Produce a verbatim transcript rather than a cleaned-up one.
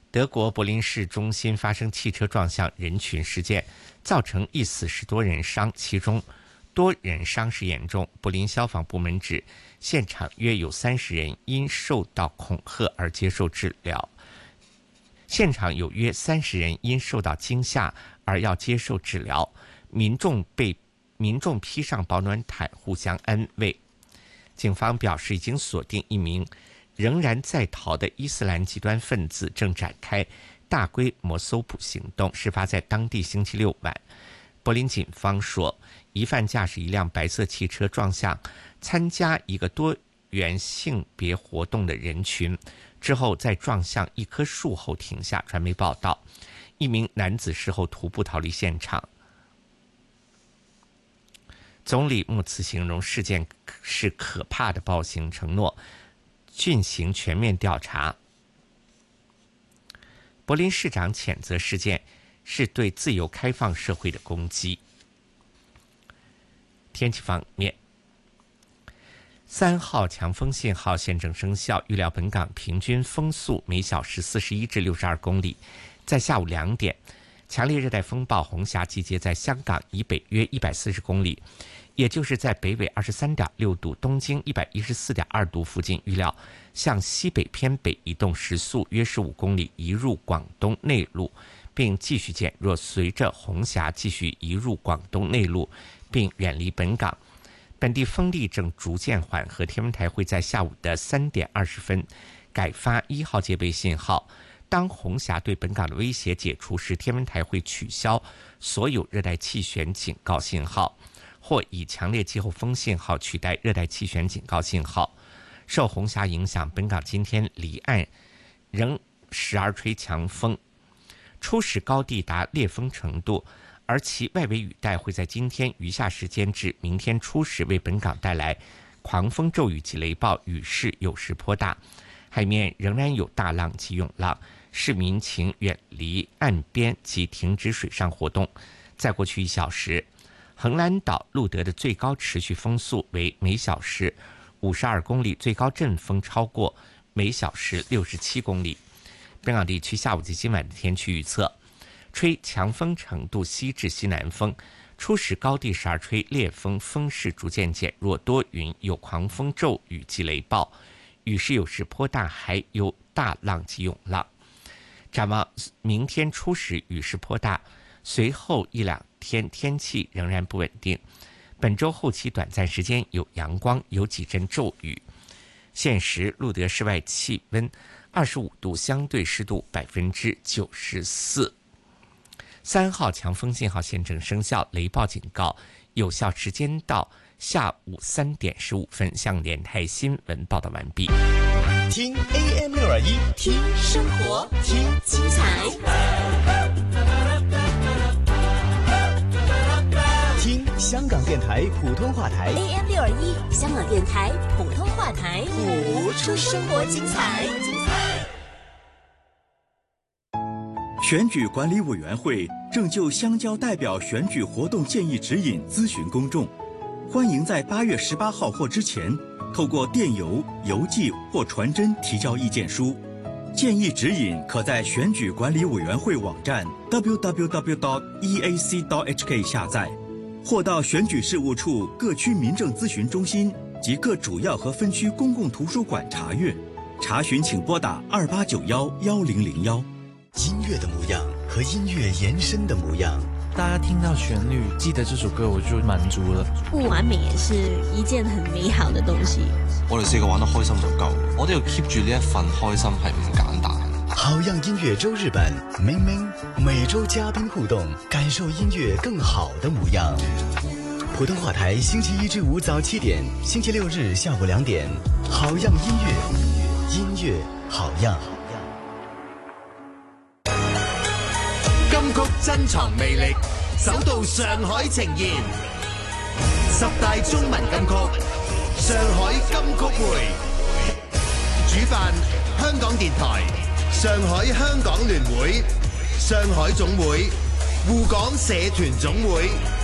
德国柏林市中心发生汽车撞向人群事件，造成一死十多人伤，其中多人伤势严重。柏林消防部门指，现场约有三十人因受到恐吓而接受治疗。现场有约三十人因受到惊吓而要接受治疗，民众被民众披上保暖毯互相安慰。警方表示，已经锁定一名仍然在逃的伊斯兰极端分子，正展开大规模搜捕行动。事发在当地星期六晚。柏林警方说，疑犯驾驶一辆白色汽车撞向参加一个多元性别活动的人群，之后在撞向一棵树后停下。传媒报道，一名男子事后徒步逃离现场。总理穆茨形容事件是可怕的暴行，承诺进行全面调查。柏林市长谴责事件是对自由开放社会的攻击。天气方面，三号强风信号现正生效，预料本港平均风速每小时四十一至六十二公里。在下午两点，强烈热带风暴红霞集结在香港以北约一百四十公里，也就是在北纬二十三点六度、东经一百一十四点二度附近，预料向西北偏北移动，时速约十五公里，移入广东内陆，并继续减弱。随着红霞继续移入广东内陆并远离本港，本地风力正逐渐缓和。天文台会在下午的三点二十分改发一号戒备信号。当红霞对本港的威胁解除时，天文台会取消所有热带气旋警告信号，或以强烈季候风信号取代热带气旋警告信号。受红霞影响，本港今天离岸仍时而吹强风，初时高地达烈风程度，而其外围雨带会在今天余下时间至明天初时为本港带来狂风骤雨及雷暴，雨势有时颇大，海面仍然有大浪及涌浪，市民请远离岸边及停止水上活动。在过去一小时，横兰岛路德的最高持续风速为每小时五十二公里，最高阵风超过每小时六十七公里。本港地区下午及今晚的天气预测，吹强风程度西至西南风，初时高地时而吹烈风，风势逐渐减弱，多云，有狂风骤雨及雷暴，雨势有时颇大，还有大浪及涌浪。展望明天初时雨势颇大，随后一两天天气仍然不稳定。本周后期短暂时间有阳光，有几阵骤雨。现时路德室外气温二十五度，相对湿度百分之九十四。三号强风信号现正生效，雷暴警告有效时间到下午三点十五分。向联台新闻报道完毕。 听 A M 六二一，听生活，听精彩，听香港电台普通话台 A M 六二一，香港电台普通话台， 谱出生活精彩。 选举管理委员会正就乡郊代表选举活动建议指引咨询公众，欢迎在八月十八号或之前透过电邮、邮寄或传真提交意见书。建议指引可在选举管理委员会网站 double u double u double u dot e a c dot h k 下载，或到选举事务处各区民政咨询中心及各主要和分区公共图书馆查阅。查询请拨打二八九幺幺零零幺。 音乐的模样和音乐延伸的模样， 大家听到旋律记得这首歌我就滿足了。 不完美也是一件很美好的東西。 我哋四個玩得開心就夠，我哋要 keep 住呢一份開心係唔簡單。 好樣音樂周日版，明明每周嘉賓互動，感受音樂更好的模樣。普通話台星期一至五早七點，星期六日下午兩點，好樣音樂，音樂好樣。 金曲珍藏魅力，首度上海呈現十大中文金曲，上海金曲會。主辦香港電台、上海香港聯會、上海總會、滬港社團總會。